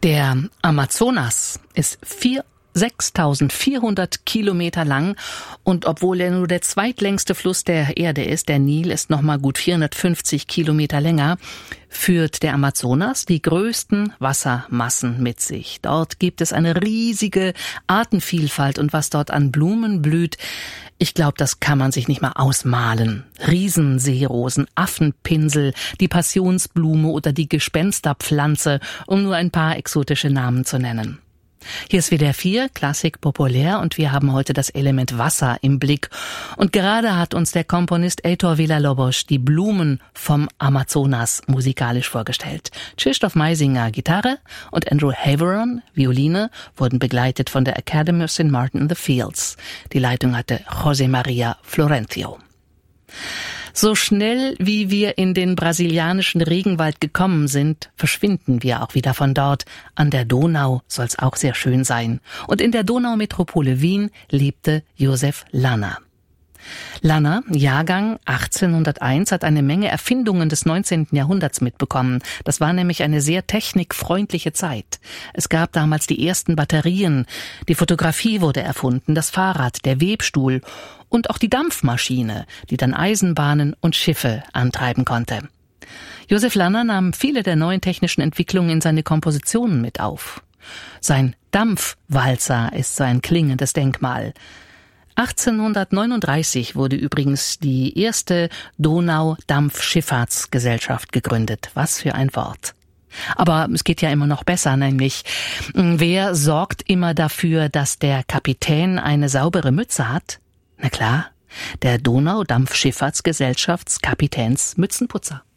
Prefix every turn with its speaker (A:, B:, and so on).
A: Der Amazonas ist 6.400 Kilometer lang und obwohl er nur der zweitlängste Fluss der Erde ist, der Nil ist nochmal gut 450 Kilometer länger, führt der Amazonas die größten Wassermassen mit sich. Dort gibt es eine riesige Artenvielfalt und was dort an Blumen blüht, ich glaube, das kann man sich nicht mal ausmalen. Riesenseerosen, Affenpinsel, die Passionsblume oder die Gespensterpflanze, um nur ein paar exotische Namen zu nennen. Hier ist WDR 4, Klassik populär, und wir haben heute das Element Wasser im Blick. Und gerade hat uns der Komponist Heitor Villa-Lobos die Blumen vom Amazonas musikalisch vorgestellt. Krzysztof Meisinger Gitarre und Andrew Haveron Violine wurden begleitet von der Academy of St. Martin in the Fields. Die Leitung hatte José María Florencio. So schnell wie wir in den brasilianischen Regenwald gekommen sind, verschwinden wir auch wieder von dort. An der Donau soll's auch sehr schön sein. Und in der Donaumetropole Wien lebte Josef Lanner. Lanner, Jahrgang 1801, hat eine Menge Erfindungen des 19. Jahrhunderts mitbekommen. Das war nämlich eine sehr technikfreundliche Zeit. Es gab damals die ersten Batterien, die Fotografie wurde erfunden, das Fahrrad, der Webstuhl und auch die Dampfmaschine, die dann Eisenbahnen und Schiffe antreiben konnte. Josef Lanner nahm viele der neuen technischen Entwicklungen in seine Kompositionen mit auf. Sein Dampfwalzer ist so ein klingendes Denkmal. 1839 wurde übrigens die erste Donau-Dampfschifffahrtsgesellschaft gegründet. Was für ein Wort. Aber es geht ja immer noch besser, nämlich wer sorgt immer dafür, dass der Kapitän eine saubere Mütze hat? Na klar, der Donau-Dampfschifffahrtsgesellschafts Kapitäns Mützenputzer.